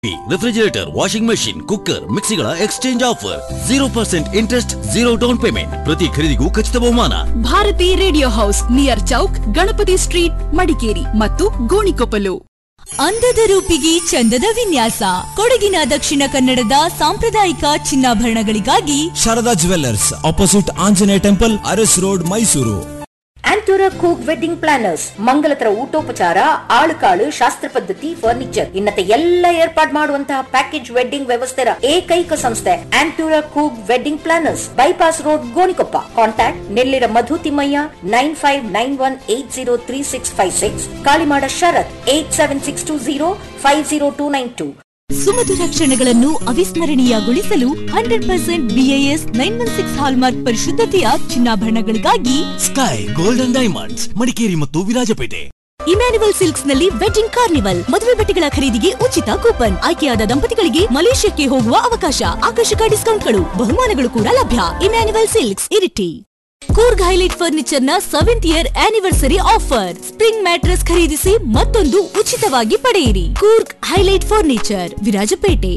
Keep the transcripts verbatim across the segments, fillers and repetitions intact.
Refrigerator, washing machine, cooker, ಮಿಕ್ಸಿಗಳ exchange offer. Zero percent interest, zero down payment. ಪ್ರತಿ ಖರೀದಿಗೂ ಖಚಿತ ಬಹುಮಾನ. Bharati radio house, near Chowk, Ganapati street, Madikeri ಮತ್ತು ಗೋಣಿಕೊಪ್ಪಲು. ಅಂದದ ರೂಪಿಗೆ ಚಂದದ ವಿನ್ಯಾಸ. ಕೊಡಗಿನ ದಕ್ಷಿಣ ಕನ್ನಡದ ಸಾಂಪ್ರದಾಯಿಕ ಚಿನ್ನಾಭರಣಗಳಿಗಾಗಿ Sharada jewellers, opposite Anjaneya temple, Aras road, Mysuru. ಆಂಟೂರ ಕೂಕ್ wedding planners, ಮಂಗಲತರ ಊಟೋಪಚಾರ, ಆಳುಕಾಳು, ಶಾಸ್ತ್ರ ಪದ್ಧತಿ, ಫರ್ನಿಚರ್ ಇನ್ನತೆ ಎಲ್ಲ ಏರ್ಪಾಡು ಮಾಡುವಂತಹ ಪ್ಯಾಕೇಜ್ ವೆಡ್ಡಿಂಗ್ ವ್ಯವಸ್ಥೆಯ ಏಕೈಕ ಸಂಸ್ಥೆ ಆಂಟೂರ ಕೂಕ್ wedding planners, bypass road, Gonikoppa. Contact Nellira ಮಧು Thimmaiah nine five nine one eight zero three six five six, Kalimada ಶರತ್ eight seven six two zero five zero two nine two. ಸುಮಧುರ ಕ್ಷಣಗಳನ್ನು ಅವಿಸ್ಮರಣೀಯಗೊಳಿಸಲು hundred percent BIS nine one six hallmark ಪರಿಶುದ್ಧತೆಯ ಚಿನ್ನಾಭರಣಗಳಿಗಾಗಿ sky golden diamonds, Madikeri ಮತ್ತು Virajpet. Emmanuel silks ನಲ್ಲಿ wedding carnival, ಮದುವೆ ಬಟ್ಟೆಗಳ ಖರೀದಿಗೆ ಉಚಿತ coupon, ಆಯ್ಕೆಯಾದ ದಂಪತಿಗಳಿಗೆ ಮಲೇಷ್ಯಾಕ್ಕೆ ಹೋಗುವ ಅವಕಾಶ, ಆಕರ್ಷಕ ಡಿಸ್ಕೌಂಟ್ಗಳು, ಬಹುಮಾನಗಳು ಕೂಡ ಲಭ್ಯ. Emmanuel silks, Iritty. Coorg highlight furniture ನ seventh year anniversary offer. Spring mattress ಖರೀದಿಸಿ ಮತ್ತೊಂದು ಉಚಿತವಾಗಿ ಪಡೆಯಿರಿ. Coorg highlight furniture, Virajpet.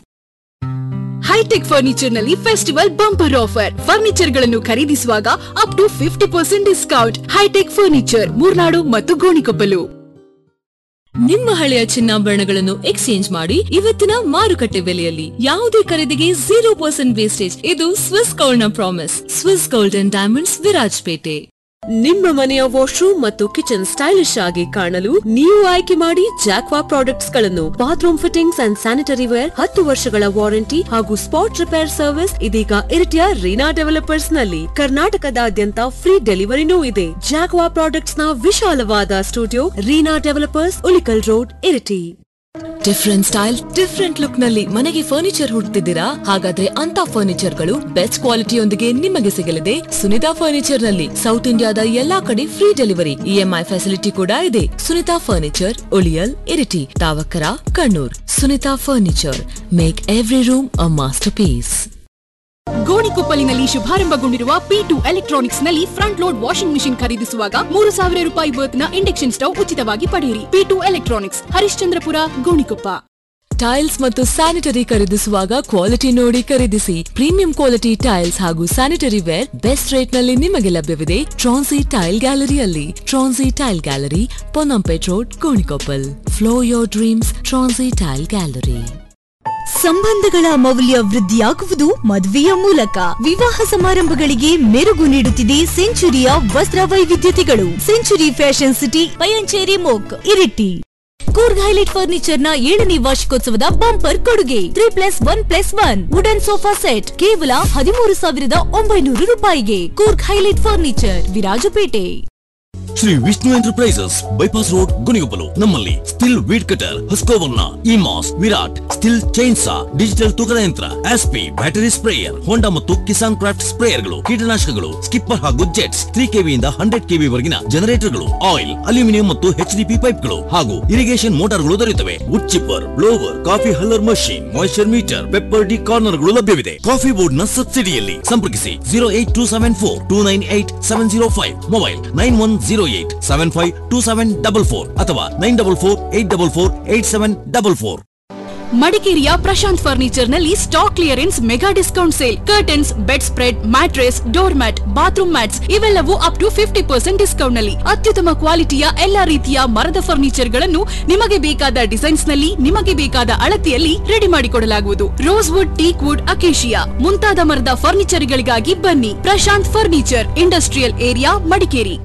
High tech furniture ನಲ್ಲಿ ಫೆಸ್ಟಿವಲ್ ಬಂಪರ್ ಆಫರ್. ಫರ್ನಿಚರ್ ಗಳನ್ನು ಖರೀದಿಸುವಾಗ up to fifty percent discount. High tech furniture, Murnad ಮತ್ತು ಗೋಣಿಕೊಪ್ಪಲು. ನಿಮ್ಮ ಹಳೆಯ ಚಿನ್ನಾಭರಣಗಳನ್ನು ಎಕ್ಸ್ಚೇಂಜ್ ಮಾಡಿ ಇವತ್ತಿನ ಮಾರುಕಟ್ಟೆ ಬೆಲೆಯಲ್ಲಿ ಯಾವುದೇ ಖರೀದಿಗೆ ಜೀರೋ ಪರ್ಸೆಂಟ್ ವೇಸ್ಟೇಜ್. ಇದು ಸ್ವಿಸ್ ಗೋಲ್ಡ್ ನ promise. Swiss gold and diamonds, Virajpet. ನಿಮ್ಮ ಮನೆಯ ವಾಶ್ರೂಮ್ ಮತ್ತು ಕಿಚನ್ ಸ್ಟೈಲಿಶ್ ಆಗಿ ಕಾಣಲು ನೀವು ಆಯ್ಕೆ ಮಾಡಿ ಜಾಕ್ವಾ ಪ್ರಾಡಕ್ಟ್ಸ್ ಗಳನ್ನು. Bathroom fittings and sanitary wear, ಹತ್ತು ವರ್ಷಗಳ ವಾರಂಟಿ ಹಾಗೂ ಸ್ಪಾಟ್ ರಿಪೇರ್ ಸರ್ವಿಸ್ ಇದೀಗ ಇರಿಟಿಯ ರೀನಾ ಡೆವಲಪರ್ಸ್ ನಲ್ಲಿ. ಕರ್ನಾಟಕದಾದ್ಯಂತ ಫ್ರೀ ಡೆಲಿವರಿನೂ ಇದೆ. ಜಾಕ್ವಾ ಪ್ರಾಡಕ್ಟ್ಸ್ ನ ವಿಶಾಲವಾದ studio, Reena developers, Ulikkal road, Iritty. Different style, different look ನಲ್ಲಿ ಮನೆಗೆ ಫರ್ನಿಚರ್ ಹುಡುಕ್ತಿದ್ದೀರಾ? ಹಾಗಾದ್ರೆ ಅಂತ ಫರ್ನಿಚರ್ ಗಳು ಬೆಸ್ಟ್ ಕ್ವಾಲಿಟಿಯೊಂದಿಗೆ ನಿಮಗೆ ಸಿಗಲಿದೆ ಸುನಿತಾ ಫರ್ನಿಚರ್ ನಲ್ಲಿ. ಸೌತ್ ಇಂಡಿಯಾದ ಎಲ್ಲಾ ಕಡೆ ಫ್ರೀ ಡೆಲಿವರಿ, ಇಎಂಐ ಫೆಸಿಲಿಟಿ ಕೂಡ ಇದೆ. Sunita furniture, ಉಳಿಯಲ್, Iritty, ತಾವಕರ, Kannur. Sunita furniture, make every room a master piece. ಗೋಣಿಕೊಪ್ಪಲಿನಲ್ಲಿ ಶುಭಾರಂಭಗೊಂಡಿರುವ P to electronics ನಲ್ಲಿ ಫ್ರಂಟ್ ಲೋಡ್ ವಾಷಿಂಗ್ ಮಿಷಿನ್ ಖರೀದಿಸುವಾಗ ಮೂರು ಸಾವಿರ ರೂಪಾಯಿ ವರ್ತ್ನ ಇಂಡಕ್ಷನ್ ಸ್ಟವ್ ಉಚಿತವಾಗಿ ಪಡೆಯಿರಿ. P to electronics, Harishchandrapura, Gonikoppa. Tiles ಮತ್ತು ಸ್ಯಾನಿಟರಿ ಖರೀದಿಸುವಾಗ ಕ್ವಾಲಿಟಿ ನೋಡಿ ಖರೀದಿಸಿ. ಪ್ರೀಮಿಯಂ ಕ್ವಾಲಿಟಿ ಟೈಲ್ಸ್ ಹಾಗೂ ಸ್ಯಾನಿಟರಿ ವೇರ್ ಬೆಸ್ಟ್ ರೇಟ್ ನಲ್ಲಿ ನಿಮಗೆ ಲಭ್ಯವಿದೆ ಟ್ರಾನ್ಸಿ tail ಗ್ಯಾಲರಿಯಲ್ಲಿ. ಟ್ರಾನ್ಸಿ tail gallery, Ponnampet road, Gonikoppal. Flow your dreams, ಟ್ರಾನ್ಸಿ tail gallery. ಸಂಬಂಧಗಳ ಮೌಲ್ಯ ವೃದ್ಧಿಯಾಗುವುದು ಮದುವೆಯ ಮೂಲಕ. ವಿವಾಹ ಸಮಾರಂಭಗಳಿಗೆ ಮೆರುಗು ನೀಡುತ್ತಿದೆ ಸೆಂಚುರಿಯ ವಸ್ತ್ರ ವೈವಿಧ್ಯತೆಗಳು. Century fashion city, Payanchery ಮೋಕ್, Iritty. Coorg highlight furniture ನ ಏಳನೇ ವಾರ್ಷಿಕೋತ್ಸವದ ಬಂಪರ್ ಕೊಡುಗೆ three plus one plus one wooden sofa set ಕೇವಲ ಹದಿಮೂರು ಸಾವಿರದ ಒಂಬೈನೂರು ರೂಪಾಯಿಗೆ. Coorg highlight furniture, Virajpet. Shri Vishnu enterprises, bypass road, Gunigoppalu. ನಮ್ಮಲ್ಲಿ still weed cutter, ಹಸ್ಕೋವರ್ನ, ಇಮಾಸ್, Virat, still chainsaw, digital ತೂಕದ ಯಂತ್ರ, ಆಸ್ಪಿ, ಬ್ಯಾಟರಿ ಸ್ಪ್ರೇಯರ್, ಹೋಂಡಾ ಮತ್ತು ಕಿಸಾನ್ ಕ್ರಾಫ್ಟ್ ಸ್ಪ್ರೇಯರ್ಗಳು, ಕೀಟನಾಶಕಗಳು, ಸ್ಕಿಪ್ಪರ್ ಹಾಗೂ ಜೆಟ್ಸ್, ತ್ರೀ ಕೆವಿಯಿಂದ ಹಂಡ್ರೆಡ್ ಕೆವಿ ವರೆಗಿನ ಜನರೇಟರ್ಗಳು, ಆಯಿಲ್, ಅಲ್ಯೂಮಿನಿಯಂ ಮತ್ತು ಎಚ್ ಡಿ ಪಿ ಪೈಪ್ಗಳು ಹಾಗೂ ಇರಿಗೇಷನ್ ಮೋಟಾರ್ಗಳು ದೊರೆಯುತ್ತವೆ. Wood chipper, blower, coffee huller machine, moisture metre, pepper D ಕಾರ್ನರ್ಗಳು ಲಭ್ಯವಿದೆ. ಕಾಫಿ ಬೋರ್ಡ್ ನ ಸಬ್ಸಿಡಿಯಲ್ಲಿ. ಸಂಪರ್ಕಿಸಿ zero eight two seven four two nine eight seven zero five, mobile nine one zero eight seven five two seven double four ಅಥವಾ nine double four eight double four eight seven double four. ಮಡಿಕೇರಿಯ Prashant furniture ನಲ್ಲಿ stock clearance mega discount sale. Curtains, bed spread, mattress, door mat, bathroom mats ಇವೆಲ್ಲವೂ up to fifty percent discount ನಲ್ಲಿ. ಅತ್ಯುತ್ತಮ ಕ್ವಾಲಿಟಿಯ ಎಲ್ಲಾ ರೀತಿಯ ಮರದ furniture ಗಳನ್ನು ನಿಮಗೆ ಬೇಕಾದ ಡಿಸೈನ್ಸ್ ನಲ್ಲಿ, ನಿಮಗೆ ಬೇಕಾದ ಅಳತೆಯಲ್ಲಿ ರೆಡಿ ಮಾಡಿಕೊಡಲಾಗುವುದು. Rose wood, teak wood, acacia ಮುಂತಾದ ಮರದ ಫರ್ನಿಚರ್ ಗಳಿಗಾಗಿ ಬನ್ನಿ. Prashant furniture, industrial area, Madikeri.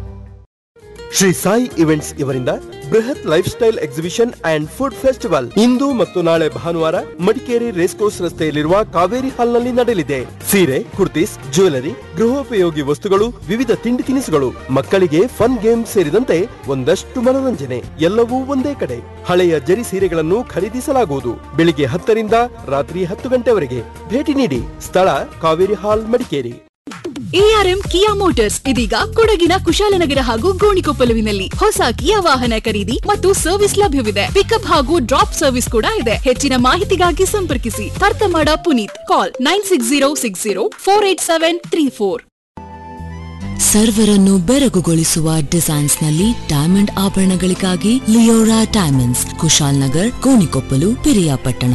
Shri Sai events ಇವರಿಂದ ಬೃಹತ್ life style exhibition and food festival ಇಂದು ಮತ್ತು ನಾಳೆ ಭಾನುವಾರ ಮಡಿಕೇರಿ ರೇಸ್ಕೋರ್ಸ್ ರಸ್ತೆಯಲ್ಲಿರುವ ಕಾವೇರಿ ಹಾಲ್ ನಲ್ಲಿ ನಡೆಯಲಿದೆ. ಸೀರೆ, ಕುರ್ತೀಸ್, ಜ್ಯುವೆಲರಿ, ಗೃಹೋಪಯೋಗಿ ವಸ್ತುಗಳು, ವಿವಿಧ ತಿಂಡಿ ತಿನಿಸುಗಳು, ಮಕ್ಕಳಿಗೆ ಫನ್ ಗೇಮ್ ಸೇರಿದಂತೆ ಒಂದಷ್ಟು ಮನೋರಂಜನೆ ಎಲ್ಲವೂ ಒಂದೇ ಕಡೆ. ಹಳೆಯ ಜರಿ ಸೀರೆಗಳನ್ನು ಖರೀದಿಸಲಾಗುವುದು. ಬೆಳಿಗ್ಗೆ ಹತ್ತರಿಂದ ರಾತ್ರಿ ಹತ್ತು ಗಂಟೆವರೆಗೆ. ಭೇಟಿ ನೀಡಿ. ಸ್ಥಳ ಕಾವೇರಿ ಹಾಲ್, ಮಡಿಕೇರಿ. ಎಆರ್ಎಂ ಕಿಯಾ ಮೋಟಾರ್ಸ್ ಇದೀಗ ಕೊಡಗಿನ ಕುಶಾಲನಗರ ಹಾಗೂ ಗೋಣಿಕೊಪ್ಪಲುವಿನಲ್ಲಿ ಹೊಸ ಕಿಯಾ ವಾಹನ ಖರೀದಿ ಮತ್ತು ಸರ್ವಿಸ್ ಲಭ್ಯವಿದೆ. ಪಿಕಪ್ ಹಾಗೂ ಡ್ರಾಪ್ ಸರ್ವಿಸ್ ಕೂಡ ಇದೆ. ಹೆಚ್ಚಿನ ಮಾಹಿತಿಗಾಗಿ ಸಂಪರ್ಕಿಸಿ ತರ್ತಮಾಡ ಪುನೀತ್. ಕಾಲ್ nine six zero six zero four eight seven three four. ಸರ್ವರನ್ನು ಬೆರಗುಗೊಳಿಸುವ designs ನಲ್ಲಿ diamond ಆಭರಣಗಳಿಗಾಗಿ Leora diamonds, Kushal Nagar, Gonikoppal, Piriyapatna.